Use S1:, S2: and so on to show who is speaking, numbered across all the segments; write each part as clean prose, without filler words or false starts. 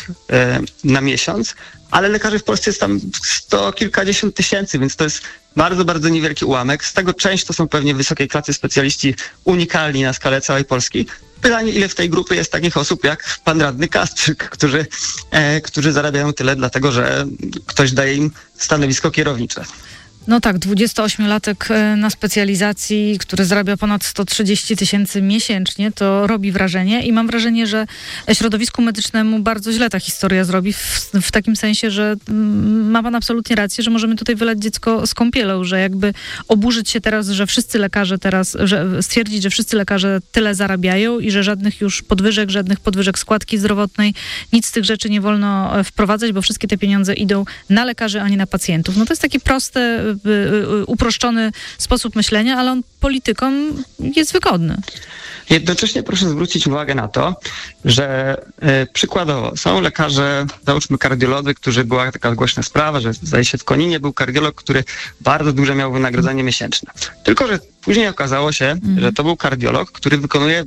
S1: na miesiąc, ale lekarzy w Polsce jest tam 100 kilkadziesiąt tysięcy, więc to jest bardzo, bardzo niewielki ułamek. Z tego część to są pewnie wysokiej klasy specjaliści unikalni na skalę całej Polski. Pytanie, ile w tej grupie jest takich osób jak pan radny Kastrzyk, którzy zarabiają tyle dlatego, że ktoś daje im stanowisko kierownicze.
S2: No tak, 28-latek na specjalizacji, który zarabia ponad 130 000 miesięcznie, to robi wrażenie i mam wrażenie, że środowisku medycznemu bardzo źle ta historia zrobi w takim sensie, że ma pan absolutnie rację, że możemy tutaj wylać dziecko z kąpielą, że jakby oburzyć się teraz, że wszyscy lekarze że stwierdzić, że wszyscy lekarze tyle zarabiają i że żadnych już żadnych podwyżek składki zdrowotnej, nic z tych rzeczy nie wolno wprowadzać, bo wszystkie te pieniądze idą na lekarzy, a nie na pacjentów. No to jest takie proste, uproszczony sposób myślenia, ale on politykom jest wygodny.
S1: Jednocześnie proszę zwrócić uwagę na to, że przykładowo są lekarze, załóżmy kardiolodzy, którzy była taka głośna sprawa, że zdaje się w Koninie był kardiolog, który bardzo duże miał wynagrodzenie miesięczne. Tylko że później okazało się, że to był kardiolog, który wykonuje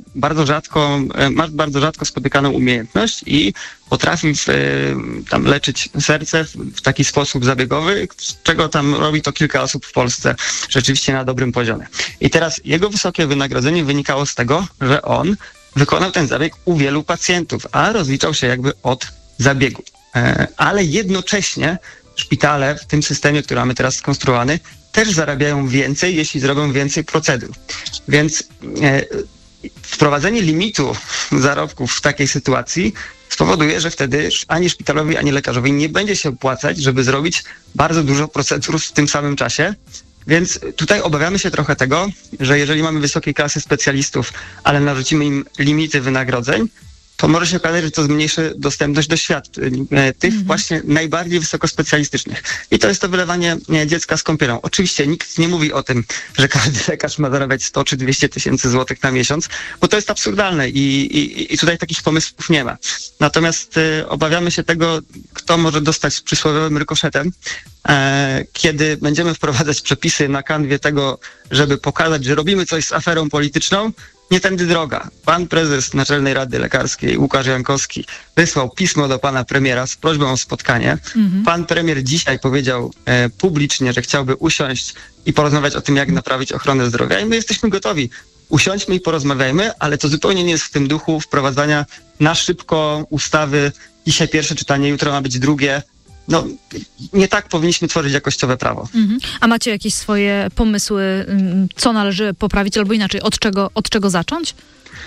S1: ma bardzo rzadko spotykaną umiejętność i potrafi tam leczyć serce w taki sposób zabiegowy, z czego tam robi to kilka osób w Polsce rzeczywiście na dobrym poziomie. I teraz jego wysokie wynagrodzenie wynikało z tego, że on wykonał ten zabieg u wielu pacjentów, a rozliczał się jakby od zabiegu. Ale jednocześnie szpitale w tym systemie, który mamy teraz skonstruowany, też zarabiają więcej, jeśli zrobią więcej procedur. Więc wprowadzenie limitu zarobków w takiej sytuacji spowoduje, że wtedy ani szpitalowi, ani lekarzowi nie będzie się opłacać, żeby zrobić bardzo dużo procedur w tym samym czasie. Więc tutaj obawiamy się trochę tego, że jeżeli mamy wysokiej klasy specjalistów, ale narzucimy im limity wynagrodzeń, to może się okazać, że to zmniejszy dostępność do świadczeń, tych właśnie najbardziej wysokospecjalistycznych. I to jest to wylewanie dziecka z kąpielą. Oczywiście nikt nie mówi o tym, że każdy lekarz ma zarabiać 100 czy 200 tysięcy złotych na miesiąc, bo to jest absurdalne i tutaj takich pomysłów nie ma. Natomiast obawiamy się tego, kto może dostać przysłowiowym rykoszetem, kiedy będziemy wprowadzać przepisy na kanwie tego, żeby pokazać, że robimy coś z aferą polityczną. Nie tędy droga. Pan prezes Naczelnej Rady Lekarskiej, Łukasz Jankowski, wysłał pismo do pana premiera z prośbą o spotkanie. Pan premier dzisiaj powiedział publicznie, że chciałby usiąść i porozmawiać o tym, jak naprawić ochronę zdrowia. I my jesteśmy gotowi. Usiądźmy i porozmawiajmy, ale to zupełnie nie jest w tym duchu wprowadzania na szybko ustawy. Dzisiaj pierwsze czytanie, jutro ma być drugie. No, nie tak powinniśmy tworzyć jakościowe prawo.
S2: A macie jakieś swoje pomysły, co należy poprawić, albo inaczej, od czego zacząć?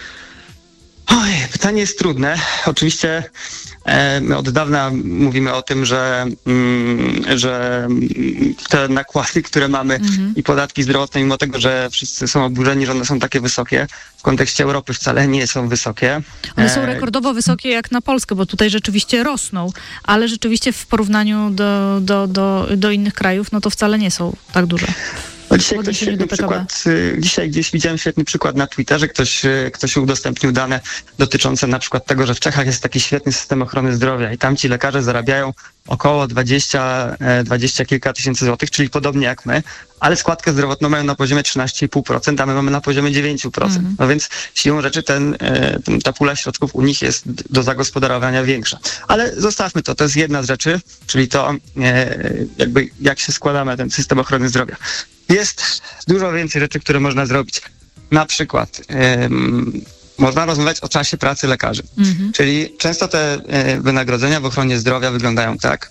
S1: Oj, pytanie jest trudne. Oczywiście my od dawna mówimy o tym, że te nakłady, które mamy i podatki zdrowotne, mimo tego, że wszyscy są oburzeni, że one są takie wysokie, w kontekście Europy wcale nie są wysokie.
S2: One są rekordowo wysokie jak na Polskę, bo tutaj rzeczywiście rosną, ale rzeczywiście w porównaniu do innych krajów, no to wcale nie są tak duże.
S1: No dzisiaj gdzieś widziałem świetny przykład na Twitterze, ktoś udostępnił dane dotyczące na przykład tego, że w Czechach jest taki świetny system ochrony zdrowia i tam ci lekarze zarabiają około 20 kilka tysięcy złotych, czyli podobnie jak my, ale składkę zdrowotną mają na poziomie 13,5%, a my mamy na poziomie 9%. No więc siłą rzeczy ta pula środków u nich jest do zagospodarowania większa. Ale zostawmy to jest jedna z rzeczy, czyli to jakby jak się składa na ten system ochrony zdrowia. Jest dużo więcej rzeczy, które można zrobić. Na przykład można rozmawiać o czasie pracy lekarzy. Czyli często te wynagrodzenia w ochronie zdrowia wyglądają tak,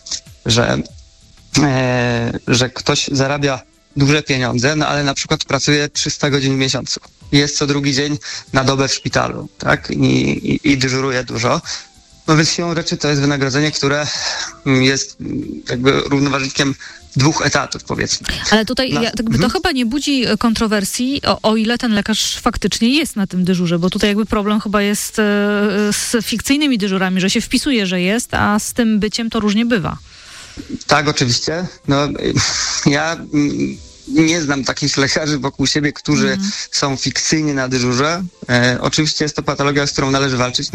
S1: że ktoś zarabia duże pieniądze, no ale na przykład pracuje 300 godzin w miesiącu. Jest co drugi dzień na dobę w szpitalu, tak? I dyżuruje dużo. No więc siłą rzeczy to jest wynagrodzenie, które jest jakby równoważnikiem 2 etatów, powiedzmy.
S2: Ale tutaj to chyba nie budzi kontrowersji, o ile ten lekarz faktycznie jest na tym dyżurze, bo tutaj jakby problem chyba jest z fikcyjnymi dyżurami, że się wpisuje, że jest, a z tym byciem to różnie bywa.
S1: Tak, oczywiście. No, ja nie znam takich lekarzy wokół siebie, którzy są fikcyjnie na dyżurze. Oczywiście jest to patologia, z którą należy walczyć,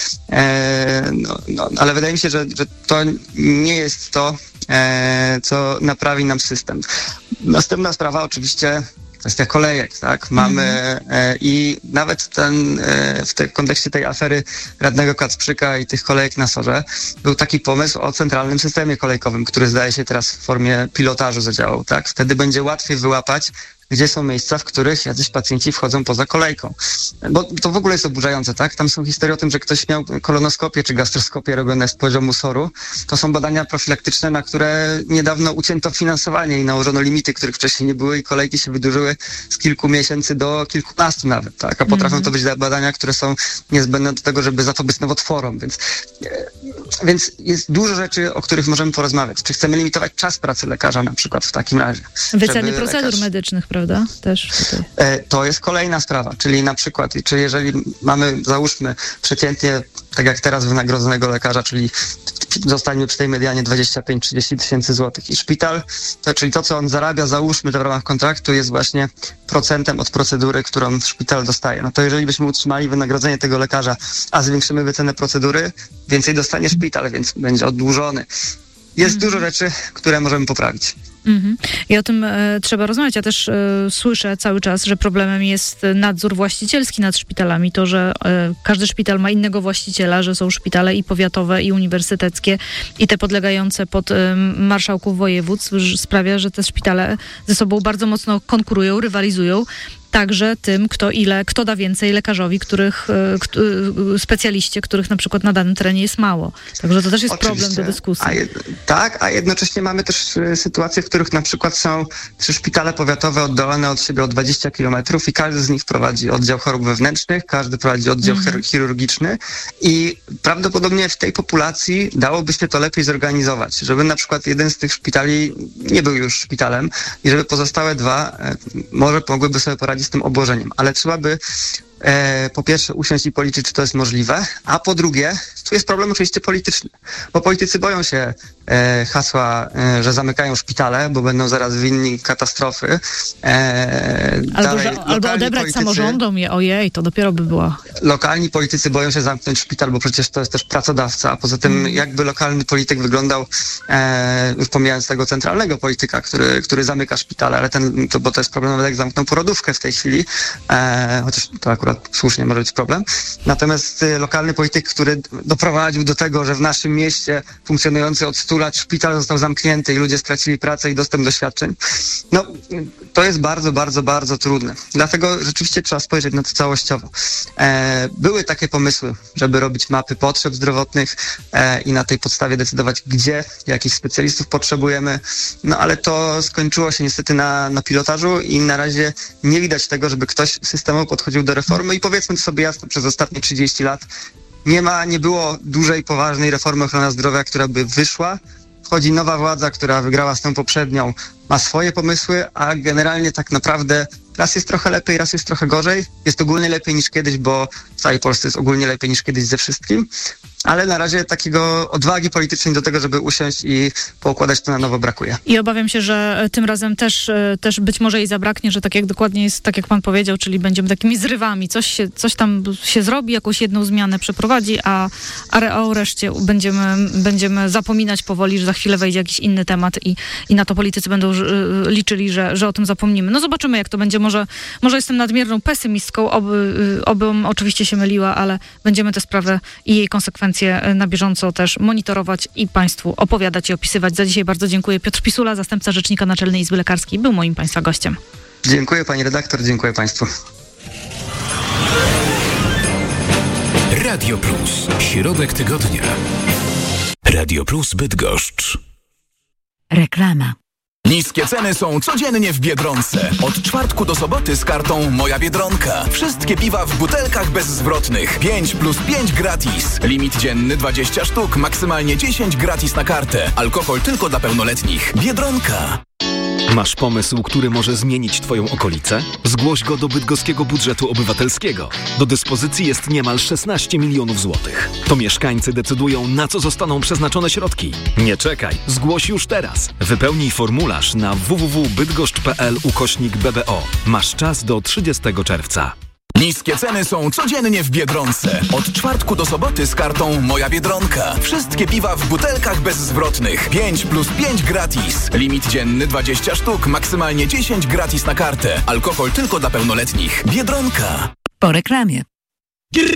S1: ale wydaje mi się, że to nie jest to, co naprawi nam system. Następna sprawa oczywiście kwestia kolejek, tak? Mamy i nawet w tym kontekście tej afery radnego Kacprzyka i tych kolejek na SOR-ze był taki pomysł o centralnym systemie kolejkowym, który zdaje się teraz w formie pilotażu zadziałał, tak? Wtedy będzie łatwiej wyłapać, gdzie są miejsca, w których jacyś pacjenci wchodzą poza kolejką. Bo to w ogóle jest oburzające, tak? Tam są historie o tym, że ktoś miał kolonoskopię czy gastroskopię robione z poziomu SOR-u. To są badania profilaktyczne, na które niedawno ucięto finansowanie i nałożono limity, których wcześniej nie były i kolejki się wydłużyły z kilku miesięcy do kilkunastu nawet, tak? A potrafią to być badania, które są niezbędne do tego, żeby zapobiec nowotworom, więc jest dużo rzeczy, o których możemy porozmawiać. Czy chcemy limitować czas pracy lekarza na przykład w takim razie?
S2: Wyceny procedur medycznych, prawda? Też tutaj.
S1: To jest kolejna sprawa, czyli na przykład, czy jeżeli mamy, załóżmy, przeciętnie, tak jak teraz wynagrodzonego lekarza, czyli zostańmy przy tej medianie 25-30 tysięcy złotych i szpital, czyli to, co on zarabia, załóżmy to w ramach kontraktu, jest właśnie procentem od procedury, którą szpital dostaje. No to jeżeli byśmy utrzymali wynagrodzenie tego lekarza, a zwiększymy wycenę procedury, więcej dostanie szpital, więc będzie oddłużony. Jest dużo rzeczy, które możemy poprawić.
S2: I o tym trzeba rozmawiać. Ja też słyszę cały czas, że problemem jest nadzór właścicielski nad szpitalami. To, że każdy szpital ma innego właściciela, że są szpitale i powiatowe, i uniwersyteckie, i te podlegające pod marszałków województw, sprawia, że te szpitale ze sobą bardzo mocno konkurują, rywalizują. Także tym, kto da więcej lekarzowi, specjaliście, których na przykład na danym terenie jest mało. Także to też jest problem do dyskusji.
S1: A jednocześnie mamy też sytuacje, w których na przykład są 3 szpitale powiatowe oddalone od siebie o 20 kilometrów i każdy z nich prowadzi oddział chorób wewnętrznych, każdy prowadzi oddział chirurgiczny i prawdopodobnie w tej populacji dałoby się to lepiej zorganizować, żeby na przykład jeden z tych szpitali nie był już szpitalem i żeby pozostałe 2 może mogłyby sobie poradzić z tym obłożeniem, ale trzeba by po pierwsze usiąść i policzyć, czy to jest możliwe, a po drugie, tu jest problem oczywiście polityczny, bo politycy boją się hasła, że zamykają szpitale, bo będą zaraz winni katastrofy.
S2: Albo odebrać samorządom ojej, to dopiero by było. Lokalni
S1: politycy boją się zamknąć szpital, bo przecież to jest też pracodawca, a poza tym jakby lokalny polityk wyglądał, już pomijając tego centralnego polityka, który zamyka szpitale, ale bo to jest problem, nawet jak zamknął porodówkę w tej chwili, chociaż to akurat słusznie może być problem. Natomiast lokalny polityk, który doprowadził do tego, że w naszym mieście funkcjonujący od 100 lat szpital został zamknięty i ludzie stracili pracę i dostęp do świadczeń, no to jest bardzo, bardzo, bardzo trudne. Dlatego rzeczywiście trzeba spojrzeć na to całościowo. Były takie pomysły, żeby robić mapy potrzeb zdrowotnych i na tej podstawie decydować, gdzie, jakich specjalistów potrzebujemy, no ale to skończyło się niestety na pilotażu i na razie nie widać tego, żeby ktoś systemowo podchodził do reformy i powiedzmy to sobie jasno, przez ostatnie 30 lat nie było dużej, poważnej reformy ochrony zdrowia, która by wyszła. Wchodzi nowa władza, która wygrała z tą poprzednią, ma swoje pomysły, a generalnie tak naprawdę raz jest trochę lepiej, raz jest trochę gorzej. Jest ogólnie lepiej niż kiedyś, bo w całej Polsce jest ogólnie lepiej niż kiedyś ze wszystkim. Ale na razie takiego odwagi politycznej do tego, żeby usiąść i poukładać to na nowo brakuje.
S2: I obawiam się, że tym razem też być może jej zabraknie, że tak jak dokładnie jest, tak jak pan powiedział, czyli będziemy takimi zrywami. Coś tam się zrobi, jakąś jedną zmianę przeprowadzi, a o reszcie będziemy zapominać powoli, że za chwilę wejdzie jakiś inny temat i na to politycy będą liczyli, że o tym zapomnimy. No zobaczymy, jak to będzie. Może jestem nadmierną pesymistką, obym oczywiście się myliła, ale będziemy tę sprawę i jej konsekwencje na bieżąco też monitorować i Państwu opowiadać i opisywać. Za dzisiaj bardzo dziękuję. Piotr Pisula, zastępca rzecznika Naczelnej Izby Lekarskiej, był moim Państwa gościem.
S1: Dziękuję pani redaktor, dziękuję Państwu.
S3: Radio Plus. Środek tygodnia. Radio Plus Bydgoszcz.
S4: Reklama.
S3: Niskie ceny są codziennie w Biedronce. Od czwartku do soboty z kartą Moja Biedronka. Wszystkie piwa w butelkach bezzwrotnych. 5+5 gratis. Limit dzienny 20 sztuk, maksymalnie 10 gratis na kartę. Alkohol tylko dla pełnoletnich. Biedronka.
S5: Masz pomysł, który może zmienić Twoją okolicę? Zgłoś go do Bydgoskiego Budżetu Obywatelskiego. Do dyspozycji jest niemal 16 milionów złotych. To mieszkańcy decydują, na co zostaną przeznaczone środki. Nie czekaj, zgłoś już teraz. Wypełnij formularz na www.bydgoszcz.pl/BBO. Masz czas do 30 czerwca.
S3: Niskie ceny są codziennie w Biedronce. Od czwartku do soboty z kartą Moja Biedronka. Wszystkie piwa w butelkach bezzwrotnych. 5+5 gratis. Limit dzienny 20 sztuk, maksymalnie 10 gratis na kartę. Alkohol tylko dla pełnoletnich. Biedronka.
S4: Po reklamie.